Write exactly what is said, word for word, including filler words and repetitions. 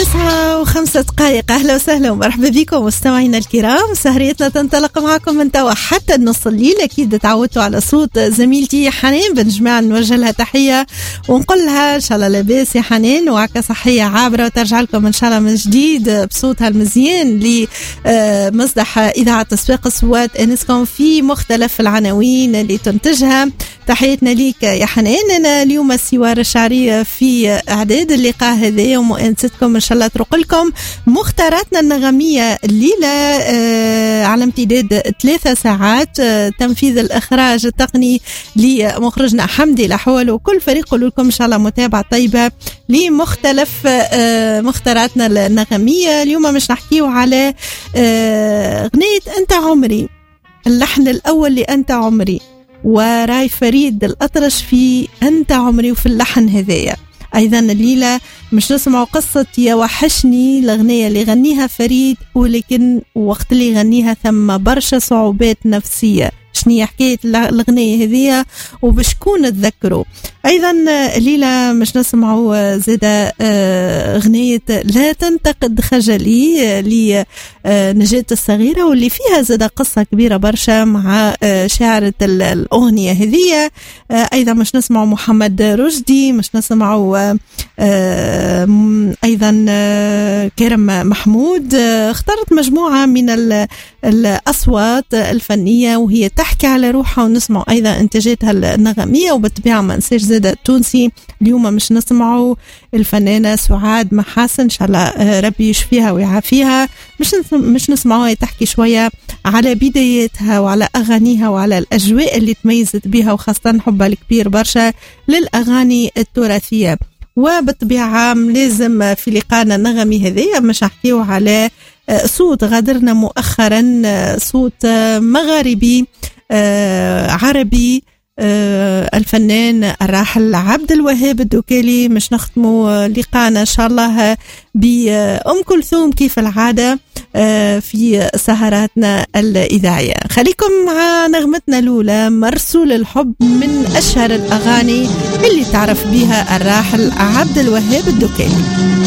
تسعة وخمسة دقائق. أهلا وسهلا ومرحبا بكم مستمعينا الكرام. سهريتنا تنطلق معكم من توا حتى النص الليل. أكيد تعودتوا على صوت زميلتي حنان بن جماعة، نوجه لها تحية ونقول لها إن شاء الله لاباس يا حنان وعكا صحية عابرة، وترجع لكم إن شاء الله من جديد بصوتها المزيان لمصدح إذاعة تسويق الصوات أنسكم في مختلف العناوين اللي تنتجها. تحياتنا ليك يا حنان. أنا اليوم السوار الشعرية في إعداد اللقاء هذا ومؤنستكم إن شاء الله ترق لكم مختاراتنا النغمية الليلة آه على امتداد ثلاثة ساعات. آه تنفيذ الإخراج التقني لمخرجنا حمدي الأحوال وكل فريق. قولوا لكم إن شاء الله متابعة طيبة لمختلف آه مختاراتنا النغمية. اليوم مش نحكيو على آه غنية أنت عمري، اللحن الأول لأنت عمري، وراي فريد الأطرش في أنت عمري وفي اللحن هذايا. أيضا الليلة مش نسمعوا قصة يا وحشني، الأغنية اللي غنيها فريد ولكن وقت اللي غنيها ثم برشا صعوبات نفسية. شنية حكاية الأغنية هذية وبشكون تذكروا. أيضا الليلة مش نسمعوا زادة أغنية لا تنتقد خجلي لنجاة الصغيرة، واللي فيها زادة قصة كبيرة برشا مع شاعرة الأغنية هذية. أيضا مش نسمعوا محمد رشدي، مش نسمعوا أيضا كرم محمود. اختارت مجموعة من الأصوات الفنية وهي تحكي على روحها، ونسمع أيضا إنتاجاتها النغمية. وبالطبيعة ما نسيش زادة التونسي. اليوم مش نسمعوا الفنانة سعاد محاسن إن شاء الله ربي يشفيها ويعافيها. مش مش نسمعوها تحكي شوية على بداياتها وعلى أغانيها وعلى الأجواء اللي تميزت بها، وخاصة حبها الكبير برشا للأغاني التراثية. وبالطبيعة لازم في لقاءنا النغمي هذه مش نحكيو على صوت غادرنا مؤخرا، صوت مغاربي عربي، الفنان الراحل عبد الوهاب الدوكالي. مش نختموا لقاءنا إن شاء الله بأم كلثوم كيف العادة في سهراتنا الإذاعية. خليكم مع نغمتنا الأولى مرسول الحب، من أشهر الأغاني اللي تعرف بها الراحل عبد الوهاب الدوكالي.